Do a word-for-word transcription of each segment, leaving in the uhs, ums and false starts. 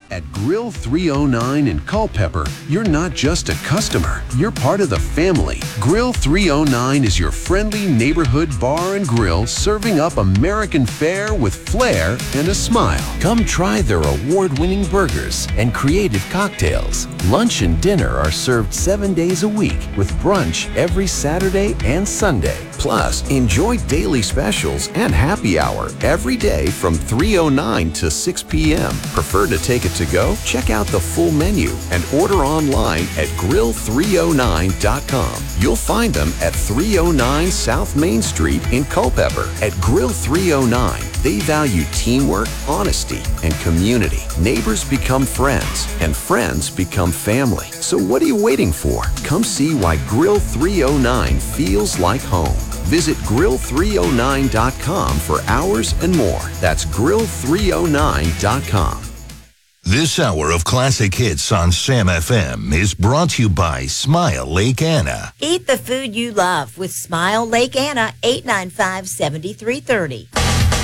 At Grill three oh nine in Culpeper, you're not just a customer, you're part of the family. Grill three oh nine is your friendly neighborhood bar and grill serving up American fare with flair and a smile. Come try their award-winning burgers and creative cocktails. Lunch and dinner are served seven days a week with brunch every Saturday and Sunday. Plus, enjoy daily specials and happy hour every day from three oh nine to six p.m. Prefer to take it to go? Check out the full menu and order online at grill three oh nine dot com. You'll find them at three oh nine South Main Street in Culpeper. At Grill three oh nine, they value teamwork, honesty, and community. Neighbors become friends, and friends become family. So what are you waiting for? Come see why Grill three oh nine feels like home. Visit grill three oh nine dot com for hours and more. That's grill three oh nine dot com. This hour of classic hits on Sam F M is brought to you by Smile Lake Anna. Eat the food you love with Smile Lake Anna, eight nine five, seven three three oh.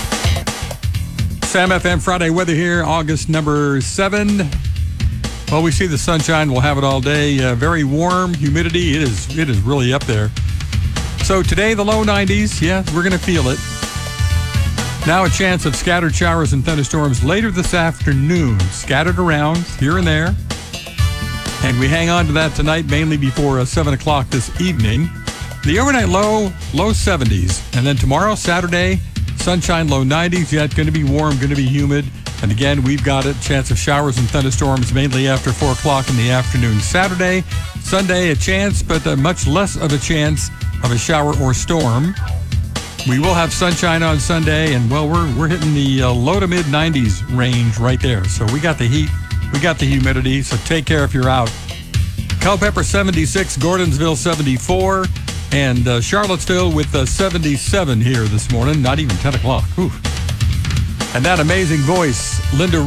Sam F M Friday weather here, August number seven. Well, we see the sunshine. We'll have it all day. Uh, very warm, humidity. It is it is really up there. So today, the low nineties. Yeah, we're going to feel it. Now a chance of scattered showers and thunderstorms later this afternoon. Scattered around here and there. And we hang on to that tonight, mainly before uh, seven o'clock this evening. The overnight low, low seventies. And then tomorrow, Saturday, sunshine, low nineties. Yeah, it's going to be warm, going to be humid. And again, we've got a chance of showers and thunderstorms mainly after four o'clock in the afternoon. Saturday, Sunday, a chance, but uh, much less of a chance of a shower or storm. We will have sunshine on Sunday, and well, we're we're hitting the uh, low to mid nineties range right there. So we got the heat, we got the humidity. So take care if you're out. Culpeper seventy-six, Gordonsville seventy-four, and uh, Charlottesville with uh, seventy-seven here this morning. Not even ten o'clock. Whew. And that amazing voice, Linda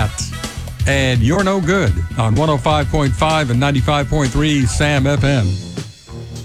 Ronstadt, and You're No Good on one oh five point five and ninety-five point three Sam F M.